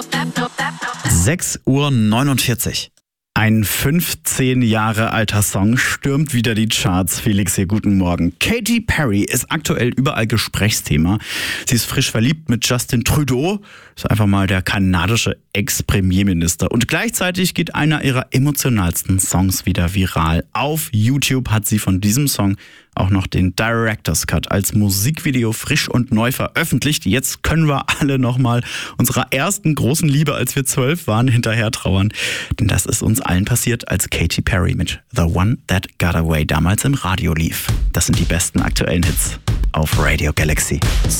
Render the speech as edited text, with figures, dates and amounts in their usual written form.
6:49 Uhr. Ein 15 Jahre alter Song stürmt wieder die Charts. Felix hier, guten Morgen. Katy Perry ist aktuell überall Gesprächsthema. Sie ist frisch verliebt mit Justin Trudeau, ist einfach mal der kanadische Ex-Premierminister. Und gleichzeitig geht einer ihrer emotionalsten Songs wieder viral. Auf YouTube hat sie von diesem Song auch noch den Director's Cut als Musikvideo frisch und neu veröffentlicht. Jetzt können wir alle nochmal unserer ersten großen Liebe, als wir 12 waren, hinterher trauern. Denn das ist uns allen passiert, als Katy Perry mit The One That Got Away damals im Radio lief. Das sind die besten aktuellen Hits auf Radio Galaxy.